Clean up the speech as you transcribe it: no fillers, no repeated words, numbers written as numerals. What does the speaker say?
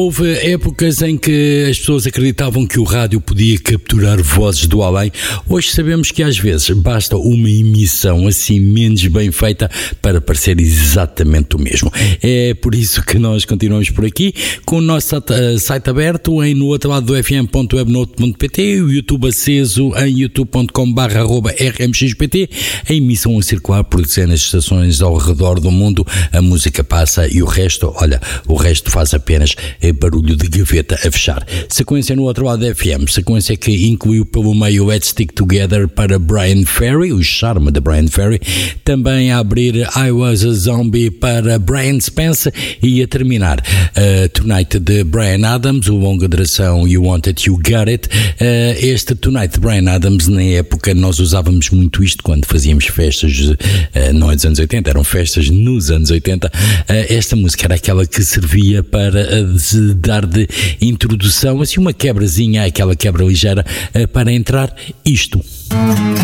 Houve épocas em que as pessoas acreditavam que o rádio podia capturar vozes do além. Hoje sabemos que às vezes basta uma emissão assim menos bem feita para parecer exatamente o mesmo. É por isso que nós continuamos por aqui com o nosso site aberto em no outro lado do fm.webnote.pt, o YouTube aceso em youtube.com/rmxpt, a emissão a circular por dezenas de estações ao redor do mundo, a música passa e o resto faz apenas barulho de gaveta a fechar. Sequência no outro lado da FM, sequência que incluiu pelo meio Let's Stick Together para Bryan Ferry, o charme de Bryan Ferry, também a abrir I Was a Zombie para Brian Spence e a terminar Tonight de Bryan Adams, o longa duração You Wanted You Got It. Este Tonight de Bryan Adams, na época nós usávamos muito isto quando fazíamos festas, não é dos anos 80, eram festas nos anos 80. Esta música era aquela que servia para dar de introdução, assim uma quebrazinha, aquela quebra ligeira para entrar isto.